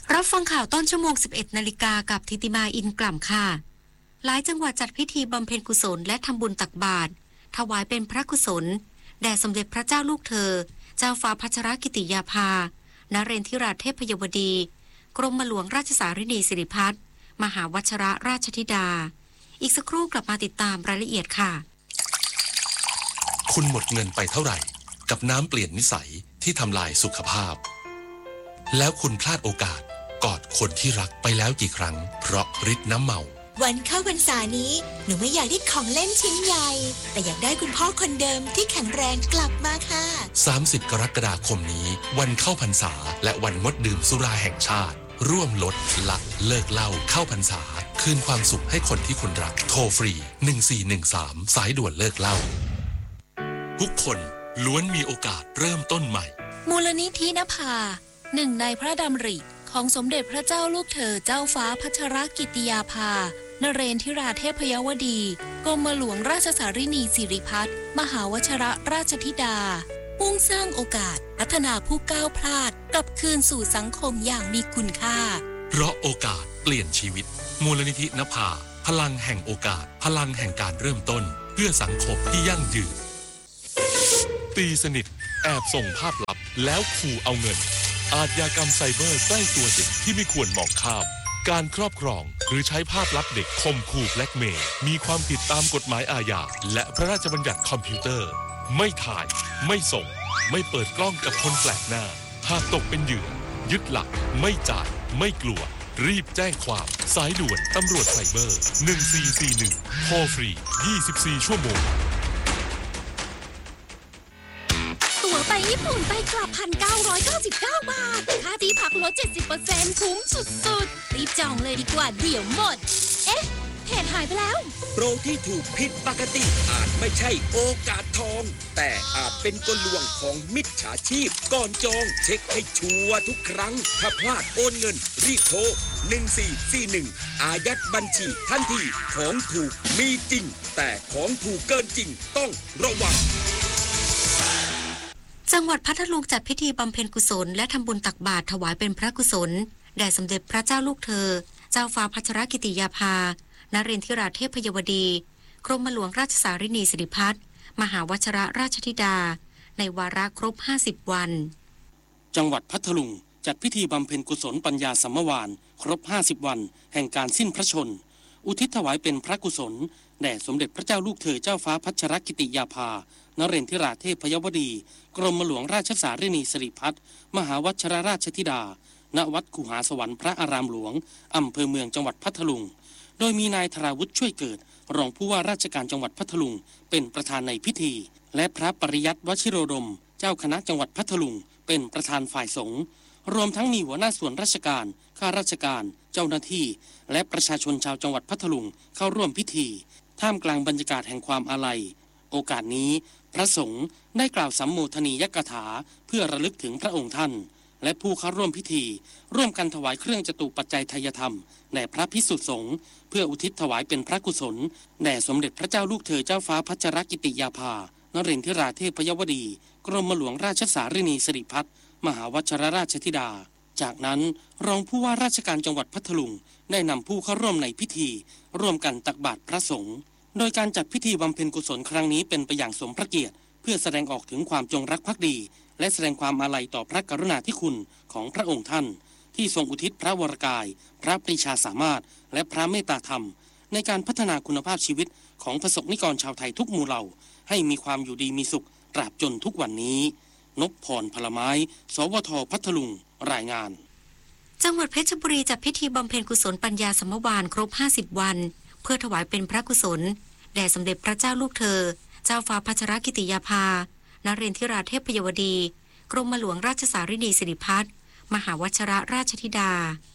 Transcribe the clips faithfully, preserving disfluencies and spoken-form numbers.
รับฟังข่าวต้นชั่วโมง สิบเอ็ด นาฬิกากับธิติมาอินกล่ำค่ะหลายจังหวัดจัดพิธีบำเพ็ญกุศลและทำบุญตักบาตรถวายเป็นพระกุศลแด่สมเด็จพระเจ้าลูกเธอเจ้าฟ้าพัชรกิติยาภานเรนทิราเทพยวดีกรมหลวงราชสารินีสิริพัฒน์มหาวชรราชธิดาอีกสักครู่กลับมาติดตามรายละเอียดค่ะคุณหมดเงินไปเท่าไหร่กับน้ำเปลี่ยนนิสัยที่ทำลายสุขภาพแล้วคุณพลาดโอกาสกอดคนที่รักไปแล้วกี่ครั้งเพราะฤทธิ์น้ำเมาวันเข้าพรรษานี้หนูไม่อยากได้ของเล่นชิ้นใหญ่แต่อยากได้คุณพ่อคนเดิมที่แข็งแรงกลับมาค่ะสามสิบกรกฎาคมนี้วันเข้าพรรษาและวันงดดื่มสุราแห่งชาติร่วมลดละเลิกเหล้าเข้าพรรษาคืนความสุขให้คนที่คุณรักโทรฟรีหนึ่งสี่หนึ่งสามสายด่วนเลิกเหล้าทุกคนล้วนมีโอกาสเริ่มต้นใหม่มูลนิธินภาหนึ่งในพระดำริของสมเด็จพระเจ้าลูกเธอเจ้าฟ้าพัชรกิติยาภานเรนทิราเทพยวดีกรมหลวงราชสารินีสิริพัฒน์มหาวชรราชธิดามุ่งสร้างโอกาสพัฒนาผู้ก้าวพลาดกลับคืนสู่สังคมอย่างมีคุณค่าเพราะโอกาสเปลี่ยนชีวิตมูลนิธินภาพลังแห่งโอกาสพลังแห่งการเริ่มต้นเพื่อสังคมที่ยั่งยืนตีสนิทแอบส่งภาพลับแล้วขู่เอาเงินอาชญากรรมไซเบอร์ใกล้ตัวเด็กที่ไม่ควรมองข้ามการครอบครองหรือใช้ภาพลับเด็กข่มขู่แบล็กเมย์มีความผิดตามกฎหมายอาญาและพระราชบัญญัติคอมพิวเตอร์ไม่ถ่ายไม่ส่งไม่เปิดกล้องกับคนแปลกหน้าหากตกเป็นเหยื่อยึดหลักไม่จ่ายไม่กลัวรีบแจ้งความสายด่วนตำรวจไซเบอร์หนึ่งสี่สี่หนึ่งโทรฟรียี่สิบสี่ชั่วโมงตั๋วไปญี่ปุ่นไปกลับ หนึ่งพันเก้าร้อยเก้าสิบเก้า บาทค่าที่พักลด เจ็ดสิบเปอร์เซ็นต์ คุ้มสุดๆรีบจองเลยดีกว่าเดี๋ยวหมดเอ๊ะเพจหายไปแล้วโปรที่ถูกผิดปกติอาจไม่ใช่โอกาสทองแต่อาจเป็นกลลวงของมิจฉาชีพก่อนจองเช็คให้ชัวร์ทุกครั้งถ้าพลาดโอนเงินรีบโทรหนึ่งสี่สี่หนึ่งอายัดบัญชีทันทีของถูกมีจริงแต่ของถูกเกินจริงต้องระวังจังหวัดพัทลุงจัดพิธีบำเพ็ญกุศลและทำบุญตักบาตรถวายเป็นพระกุศลแด่สมเด็จพระเจ้าลูกเธอเจ้าฟ้าพัชรกิติยาภานเรนทิราเทพยวดีกรมหลวงราชสารินีสิริพัฒน์มหาวชรราชธิดาในวาระครบห้าสิบวันจังหวัดพัทลุงจัดพิธีบำเพ็ญกุศลปัญญาสัมมวานครบห้าสิบวันแห่งการสิ้นพระชนอุทิศถวายเป็นพระกุศลแด่สมเด็จพระเจ้าลูกเธอเจ้าฟ้าพัชรกิติยาภานเรนทิราเทพยวดีกรมหลวงราชสารินีสิริพัฒน์มหาวชรราชธิดาณวัดคูหาสวรรค์พระอารามหลวงอำเภอเมืองจังหวัดพัทลุงโดยมีนายธราวุฒิช่วยเกิดรองผู้ว่าราชการจังหวัดพัทลุงเป็นประธานในพิธีและพระปริยัติวชิโรดมเจ้าคณะจังหวัดพัทลุงเป็นประธานฝ่ายสงฆ์รวมทั้งมีหัวหน้าส่วนราชการข้าราชการเจ้าหน้าที่และประชาชนชาวจังหวัดพัทลุงเข้าร่วมพิธีท่ามกลางบรรยากาศแห่งความอาลัยโอกาสนี้พระสงฆ์ได้กล่าวสัมโมทนียกถาเพื่อระลึกถึงพระองค์ท่านและผู้เข้าร่วมพิธีร่วมกันถวายเครื่องจตุปัจจัยไทยธรรมแด่พระภิกษุสงฆ์เพื่ออุทิศถวายเป็นพระกุศลแด่สมเด็จพระเจ้าลูกเธอเจ้าฟ้าพัชรกิติยาภานเรนทิราเทพยวดีกรมหลวงราชสารินีสิริพัฒน์มหาวชรราชธิดาจากนั้นรองผู้ว่าราชการจังหวัดพัทลุงได้นำผู้เข้าร่วมในพิธีร่วมกันตักบาตรพระสงฆ์โดยการจัดพิธีบำเพ็ญกุศลครั้งนี้เป็นไปอย่างสมพระเกียรติเพื่อแสดงออกถึงความจงรักภักดีและแสดงความอาลัยต่อพระกรุณาธิคุณของพระองค์ท่านที่ทรงอุทิศพระวรกายพระปรีชาสามารถและพระเมตตาธรรมในการพัฒนาคุณภาพชีวิตของประสบนิกรชาวไทยทุกหมู่เหล่าให้มีความอยู่ดีมีสุขตราบจนทุกวันนี้นพพรพลไม้สวทพัทลุงรายงานจังหวัดเพชรบุรีจัดพิธีบำเพ็ญกุศลปัญญาสัมมวานครบห้าสิบวันเพื่อถวายเป็นพระกุศลแด่สมเด็จพระเจ้าลูกเธอเจ้าฟ้าพัชรกิติยาภานเรนทิราเทพยวดีกรมหลวงราชสารินีสิริพัฒน์มหาวชรราชธิดา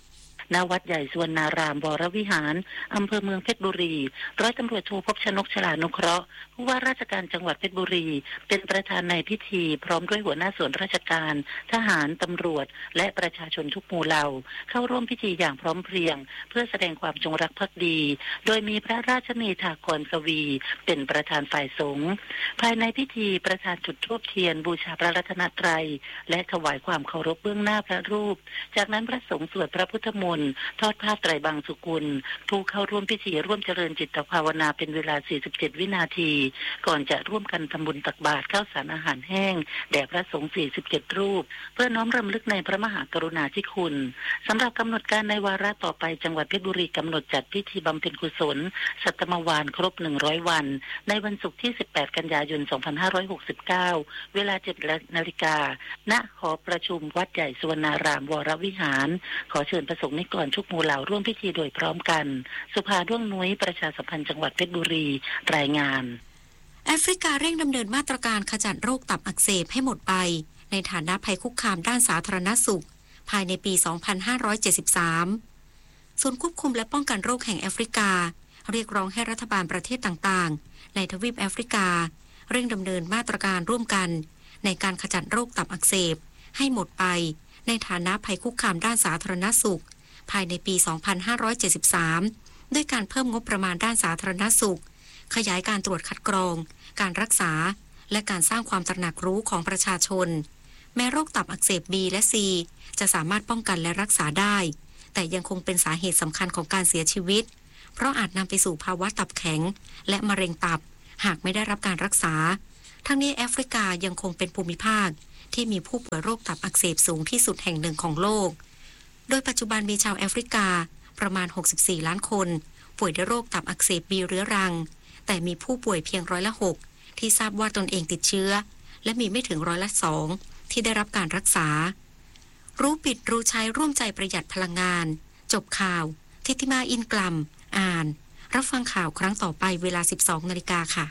ณวัดใหญ่สุวรรณารามวรวิหารอำเภอเมืองเพชรบุรีร้อยตำรวจโทภพชนกฉลานุเคราะห์ผู้ว่าราชการจังหวัดเพชรบุรีเป็นประธานในพิธีพร้อมด้วยหัวหน้าส่วนราชการทหารตำรวจและประชาชนทุกหมู่เหล่าเข้าร่วมพิธีอย่างพร้อมเพรียงเพื่อแสดงความจงรักภักดีโดยมีพระราชเมธากรกวีเป็นประธานฝ่ายสงฆ์ภายในพิธีประธานจุดธูปเทียนบูชาพระรัตนตรัยและถวายความเคารพเบื้องหน้าพระรูปจากนั้นพระสงฆ์สวดพระพุทธมนต์ทอดผ้าไตรบางสุกุลผู้เข้าร่วมพิธีร่วมเจริญจิตภาวนาเป็นเวลาสี่สิบเจ็ดวินาทีก่อนจะร่วมกันทำบุญตักบาตรข้าวสารอาหารแห้งแด่พระสงฆ์สี่สิบเจ็ดรูปเพื่อน้อมรำลึกในพระมหากรุณาธิคุณสำหรับกำหนดการในวาระต่อไปจังหวัดเพชรบุรีกำหนดจัดพิธีบำเพ็ญกุศลสัตมวานครบหนึ่งร้อยวันในวันศุกร์ที่สิบแปดกันยายนสองพันห้าร้อยหกสิบเก้าเวลา เจ็ดนาฬิกา ณ หอประชุมวัดใหญ่สุวรรณารามวรวิหารขอเชิญประสงค์นิกรทุกหมู่เหล่าร่วมพิธีโดยพร้อมกันสุภาด้วงนุ้ยประชาสัมพันธ์จังหวัดเพชรบุรีรายงานแอฟริกาเร่งดำเนินมาตรการขจัดโรคตับอักเสบให้หมดไปในฐานะภัยคุกคามด้านสาธารณสุขภายในปี สองพันห้าร้อยเจ็ดสิบสาม ศูนย์ควบคุมและป้องกันโรคแห่งแอฟริกาเรียกร้องให้รัฐบาลประเทศต่างๆในทวีปแอฟริกาเร่งดำเนินมาตรการร่วมกันในการขจัดโรคตับอักเสบให้หมดไปในฐานะภัยคุกคามด้านสาธารณสุขภายในปี สองพันห้าร้อยเจ็ดสิบสาม ด้วยการเพิ่มงบประมาณด้านสาธารณสุขขยายการตรวจคัดกรองการรักษาและการสร้างความตระหนักรู้ของประชาชนแม้โรคตับอักเสบ B และ C จะสามารถป้องกันและรักษาได้แต่ยังคงเป็นสาเหตุสำคัญของการเสียชีวิตเพราะอาจนำไปสู่ภาวะตับแข็งและมะเร็งตับหากไม่ได้รับการรักษาทั้งนี้แอฟริกายังคงเป็นภูมิภาคที่มีผู้ป่วยโรคตับอักเสบสูงที่สุดแห่งหนึ่งของโลกโดยปัจจุบันมีชาวแอฟริกาประมาณหกสิบสี่ล้านคนป่วยด้วยโรคตับอักเสบ B เรื้อรังแต่มีผู้ป่วยเพียงร้อยละหกที่ทราบว่าตนเองติดเชื้อและมีไม่ถึงร้อยละสองที่ได้รับการรักษารู้ปิดรู้ใช้ร่วมใจประหยัดพลังงานจบข่าวทิติมาอินกลัมอ่านรับฟังข่าวครั้งต่อไปเวลา สิบสองนาฬิกา นค่ะ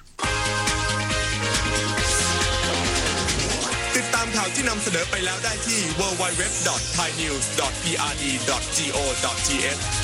ติดตามข่าวที่นำเสนอไปแล้วได้ที่ ดับเบิลยู ดับเบิลยู ดับเบิลยู ดอท ไทยนิวส์ ดอท พี อาร์ ดี ดอท จี โอ ดอท ที เอช